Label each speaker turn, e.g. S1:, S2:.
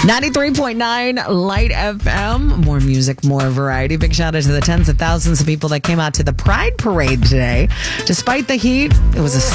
S1: 93.9 Light FM. More music, more variety. Big shout out to the tens of thousands of people that came out to the Pride Parade today. Despite the heat, it was a